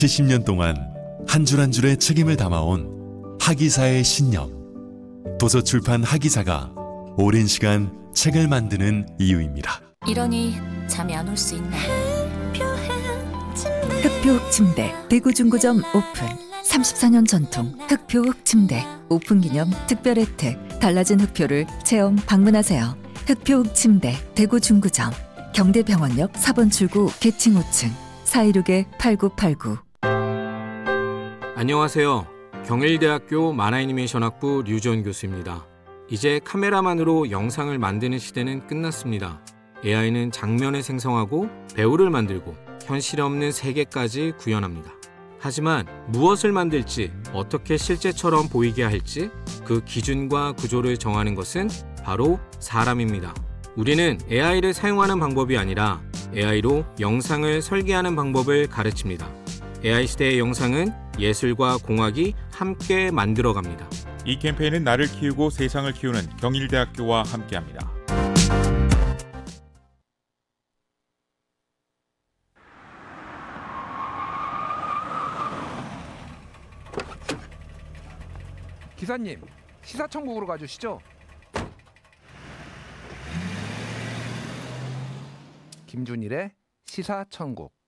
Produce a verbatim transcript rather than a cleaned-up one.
칠십 년 동안 한 줄 한 줄의 책임을 담아온 학이사의 신념. 도서출판 학이사가 오랜 시간 책을 만드는 이유입니다. 이러니 잠이 안 올 수 있네. 흑표흑 침대 대구 중구점 오픈. 삼십사 년 전통 흑표흑 침대 오픈 기념 특별 혜택. 달라진 흑표를 체험 방문하세요. 흑표흑 침대 대구 중구점. 경대병원역 사 번 출구 계층 오 층 사일육 팔구팔구. 안녕하세요. 경일대학교 만화애니메이션학부 류지원 교수입니다. 이제 카메라만으로 영상을 만드는 시대는 끝났습니다. 에이아이는 장면을 생성하고 배우를 만들고 현실 없는 세계까지 구현합니다. 하지만 무엇을 만들지, 어떻게 실제처럼 보이게 할지 그 기준과 구조를 정하는 것은 바로 사람입니다. 우리는 에이아이를 사용하는 방법이 아니라 에이아이로 영상을 설계하는 방법을 가르칩니다. 에이아이 시대의 영상은 예술과 공학이 함께 만들어갑니다. 이 캠페인은 나를 키우고 세상을 키우는 경일대학교와 함께합니다. 기사님, 시사천국으로 가주시죠. 김준일의 시사천국.